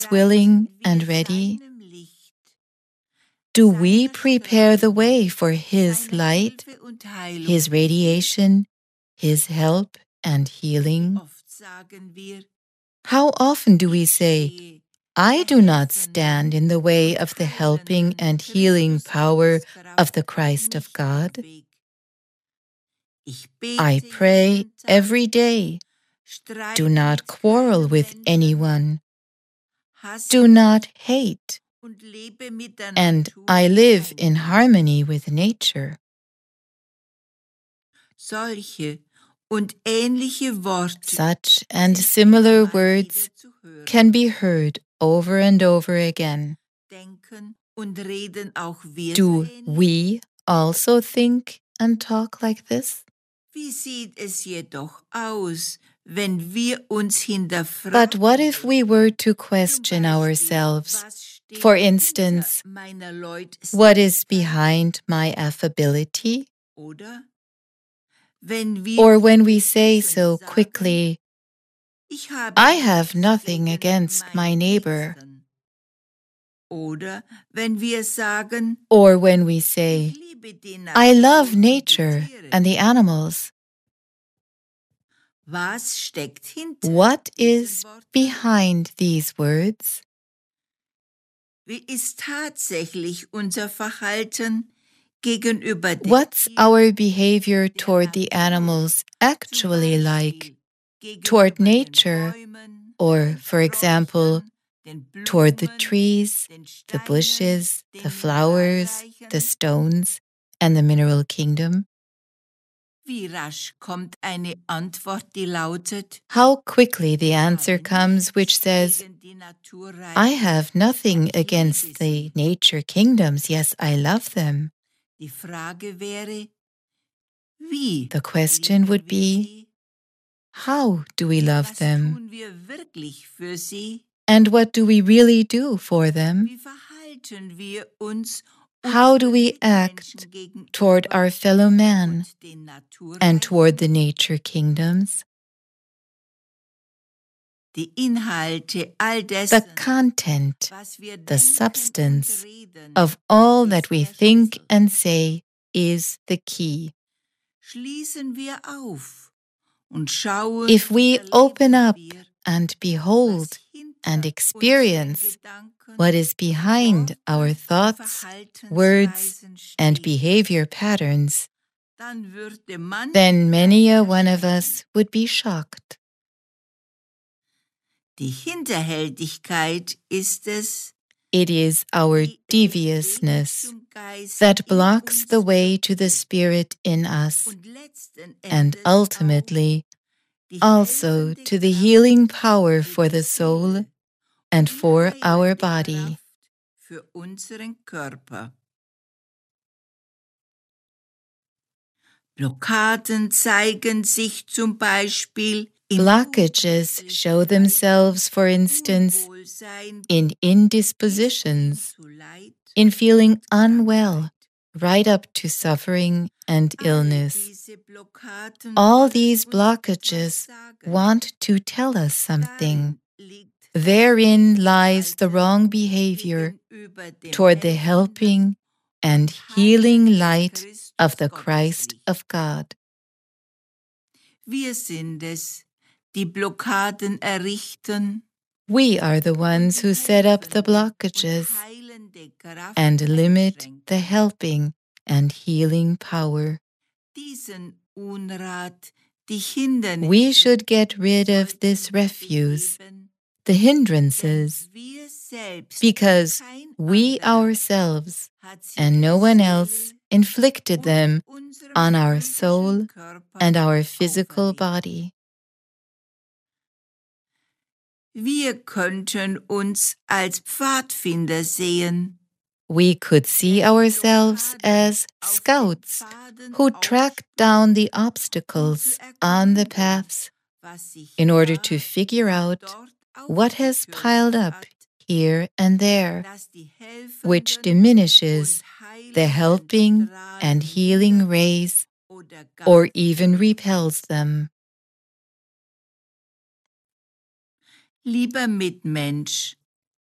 willing and ready? Do we prepare the way for His light, His radiation, His help and healing? How often do we say, I do not stand in the way of the helping and healing power of the Christ of God? I pray every day. Do not quarrel with anyone. Do not hate. And I live in harmony with nature. Such and similar words can be heard over and over again. Do we also think and talk like this? But what if we were to question ourselves? For instance, what is behind my affability? Or when we say so quickly, I have nothing against my neighbor. Or when we say, I love nature and the animals. What is behind these words? What's our behavior toward the animals actually like? Toward nature, or, for example, toward the trees, the bushes, the flowers, the stones, and the mineral kingdom? How quickly the answer comes which says, I have nothing against the nature kingdoms, yes, I love them. The question would be, how do we love them? And what do we really do for them? How do we act toward our fellow man and toward the nature kingdoms? The content, the substance of all that we think and say is the key. If we open up and behold and experience what is behind our thoughts, words, and behavior patterns, then many a one of us would be shocked. It is our deviousness that blocks the way to the Spirit in us, and ultimately also to the healing power for the soul and for our body. Blockages show themselves, for instance, in indispositions, in feeling unwell, right up to suffering and illness. All these blockages want to tell us something. Therein lies the wrong behavior toward the helping and healing light of the Christ of God. We are the ones who set up the blockages and limit the helping and healing power. We should get rid of this refuse, the hindrances, because we ourselves and no one else inflicted them on our soul and our physical body. Wir könnten uns als Pfadfinder sehen. We could see ourselves as scouts who track down the obstacles on the paths in order to figure out what has piled up here and there, which diminishes the helping and healing rays or even repels them. Lieber Mitmensch,